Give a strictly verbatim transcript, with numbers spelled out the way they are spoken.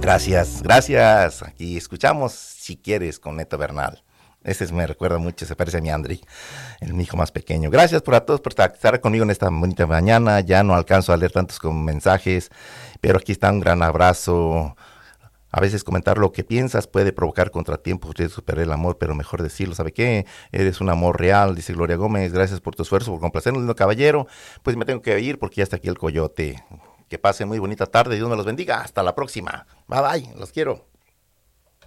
Gracias, gracias. Aquí escuchamos Si Quieres con Neto Bernal. Ese es, me recuerda mucho, se parece a mi Andri, el mi hijo más pequeño. Gracias por a todos por estar conmigo en esta bonita mañana. Ya no alcanzo a leer tantos como mensajes, pero aquí está un gran abrazo. A veces comentar lo que piensas puede provocar contratiempos de superar el amor, pero mejor decirlo. ¿Sabe qué? Eres un amor real, dice Gloria Gómez. Gracias por tu esfuerzo, por complacernos, lindo caballero. Pues me tengo que ir porque ya está aquí el coyote. Que pasen muy bonita tarde. Dios me los bendiga. Hasta la próxima. Bye bye. Los quiero.